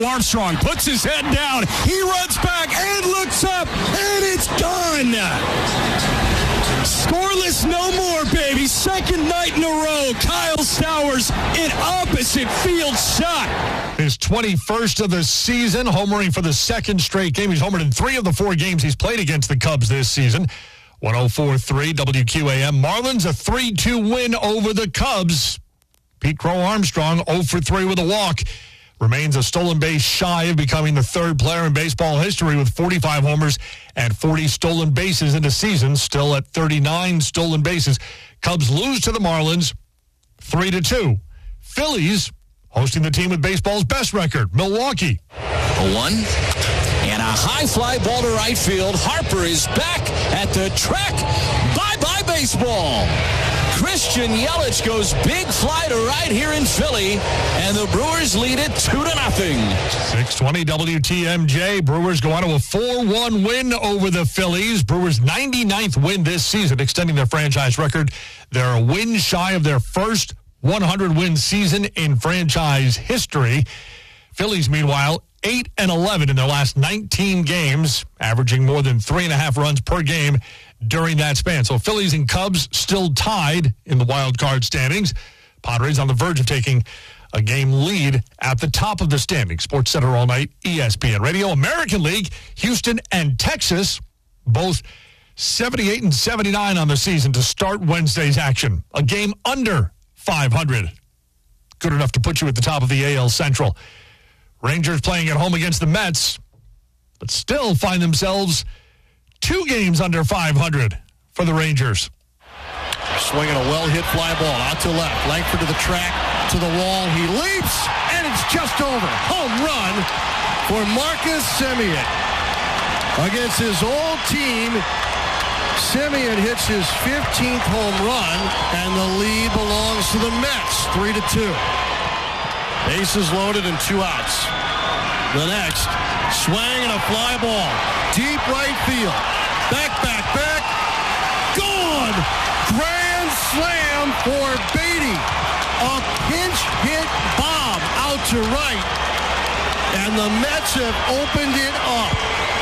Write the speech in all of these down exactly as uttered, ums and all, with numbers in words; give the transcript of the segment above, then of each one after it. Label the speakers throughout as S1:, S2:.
S1: Armstrong puts his head down. He runs back and looks up, and it's done. Scoreless no more, baby. Second night in a row. Kyle Stowers, an opposite field shot.
S2: His twenty-first of the season, homering for the second straight game. He's homered in three of the four games he's played against the Cubs this season. one oh four point three W Q A M. Marlins a three two win over the Cubs. Pete Crow Armstrong oh for three with a walk. Remains a stolen base shy of becoming the third player in baseball history with forty-five homers and forty stolen bases in a season, still at thirty-nine stolen bases. Cubs lose to the Marlins three to two. Phillies hosting the team with baseball's best record, Milwaukee.
S3: A one and a high fly ball to right field. Harper is back at the track. Bye-bye baseball. Christian Yelich goes big fly to right here in Philly, and the Brewers lead it two to nothing.
S2: six twenty W T M J. Brewers go on to a four one win over the Phillies. Brewers' ninety-ninth win this season, extending their franchise record. They're a win shy of their first one hundred win season in franchise history. Phillies, meanwhile, eight and eleven in their last nineteen games, averaging more than three and a half runs per game during that span. So Phillies and Cubs still tied in the wild card standings. Padres on the verge of taking a game lead at the top of the standings. Sports Center all night, E S P N Radio. American League, Houston and Texas, both seventy-eight and seventy-nine on the season to start Wednesday's action. A game under five hundred. Good enough to put you at the top of the A L Central. Rangers playing at home against the Mets, but still find themselves two games under five hundred for the Rangers.
S4: Swinging a well-hit fly ball out to left. Langford to the track, to the wall. He leaps, and it's just over. Home run for Marcus Semien. Against his old team, Semien hits his fifteenth home run, and the lead belongs to the Mets, three to two. Bases loaded and two outs. The next, swing and a fly ball. Deep right field. Back, back, back. Gone! Grand slam for Beatty. A pinch hit bomb out to right. And the Mets have opened it up.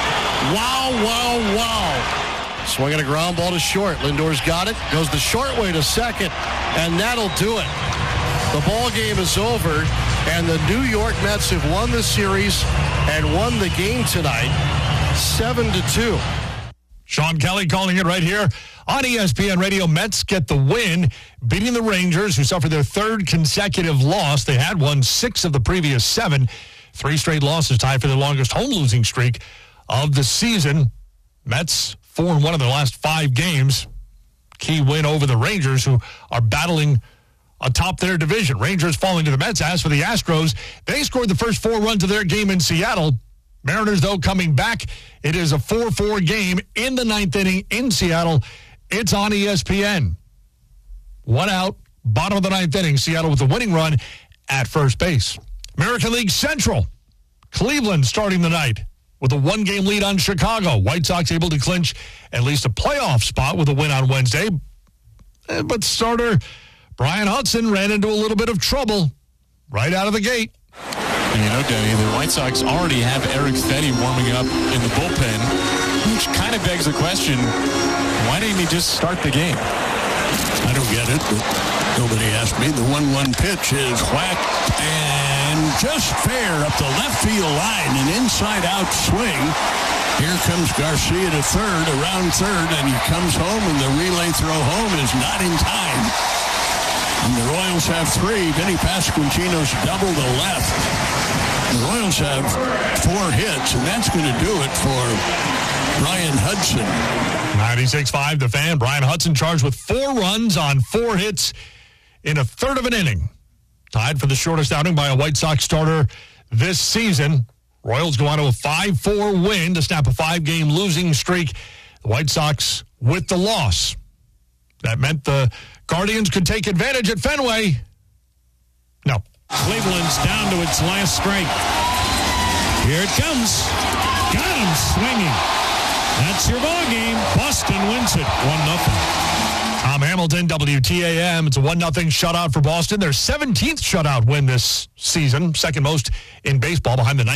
S4: Wow, wow, wow. Swinging a ground ball to short. Lindor's got it. Goes the short way to second. And that'll do it. The ball game is over. And the New York Mets have won the series and won the game tonight, seven to two.
S2: Sean Kelly calling it right here on E S P N Radio. Mets get the win, beating the Rangers, who suffered their third consecutive loss. They had won six of the previous seven. Three straight losses tied for their longest home losing streak of the season. Mets four and one of their last five games. Key win over the Rangers, who are battling atop their division. Rangers falling to the Mets. As for the Astros, they scored the first four runs of their game in Seattle. Mariners, though, coming back. It is a four four game in the ninth inning in Seattle. It's on E S P N. One out, bottom of the ninth inning. Seattle with the winning run at first base. American League Central. Cleveland starting the night with a one-game lead on Chicago. White Sox able to clinch at least a playoff spot with a win on Wednesday. But starter Brian Hudson ran into a little bit of trouble right out of the gate.
S5: And you know, Denny, the White Sox already have Eric Fetty warming up in the bullpen, which kind of begs the question, why didn't he just start the game?
S6: I don't get it, but nobody asked me. The one one pitch is whacked and just fair up the left field line, an inside-out swing. Here comes Garcia to third, around third, and he comes home, and the relay throw home is not in time. And the Royals have three. Vinny Pasquantino's double to left. The Royals have four hits, and that's going to do it for Brian Hudson.
S2: ninety-six point five The Fan. Brian Hudson charged with four runs on four hits in a third of an inning. Tied for the shortest outing by a White Sox starter this season. Royals go on to a five four win to snap a five-game losing streak. The White Sox with the loss. That meant the Guardians could take advantage at Fenway. No.
S1: Cleveland's down to its last strike. Here it comes. Got him swinging. That's your ball game. Boston wins it one nothing.
S2: Tom Hamilton, W T A M. It's a one nothing shutout for Boston. Their seventeenth shutout win this season, second most in baseball behind the